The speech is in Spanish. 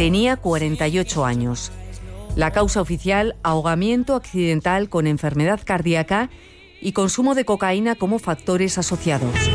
Tenía 48 años. La causa oficial: ahogamiento accidental con enfermedad cardíaca y consumo de cocaína como factores asociados.